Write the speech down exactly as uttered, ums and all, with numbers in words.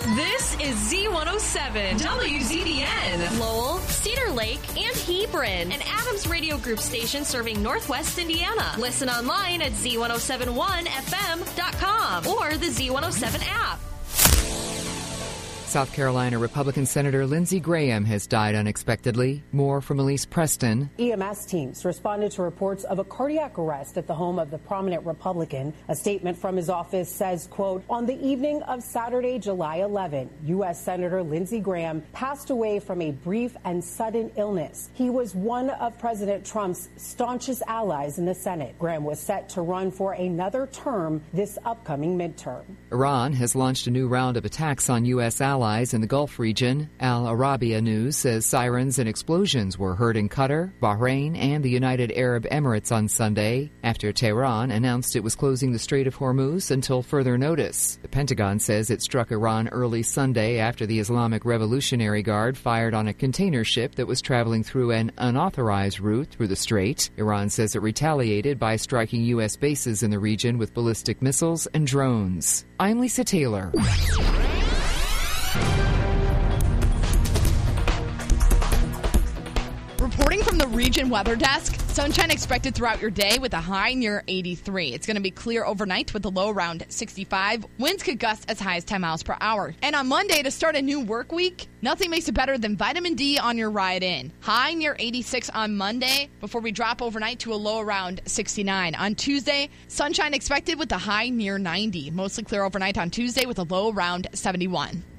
This is Z one oh seven, W Z D N. Lowell, Cedar Lake, and Hebron. An Adams Radio Group station serving Northwest Indiana. Listen online at Z one oh seven one F M dot com or the Z one oh seven app. South Carolina Republican Senator Lindsey Graham has died unexpectedly. More from Elise Preston. E M S teams responded to reports of a cardiac arrest at the home of the prominent Republican. A statement from his office says, quote, on the evening of Saturday, July eleventh, U S Senator Lindsey Graham passed away from a brief and sudden illness. He was one of President Trump's staunchest allies in the Senate. Graham was set to run for another term this upcoming midterm. Iran has launched a new round of attacks on U S allies in the Gulf region. Al Arabiya News says sirens and explosions were heard in Qatar, Bahrain, and the United Arab Emirates on Sunday after Tehran announced it was closing the Strait of Hormuz until further notice. The Pentagon says it struck Iran early Sunday after the Islamic Revolutionary Guard fired on a container ship that was traveling through an unauthorized route through the strait. Iran says it retaliated by striking U S bases in the region with ballistic missiles and drones. I'm Lisa Taylor. Reporting from the Region Weather Desk, sunshine expected throughout your day with a high near eighty-three. It's going to be clear overnight with a low around sixty-five. Winds could gust as high as ten miles per hour. And on Monday, to start a new work week, nothing makes it better than vitamin D on your ride in. High near eighty-six on Monday before we drop overnight to a low around sixty-nine. On Tuesday, sunshine expected with a high near ninety. Mostly clear overnight on Tuesday with a low around seventy-one.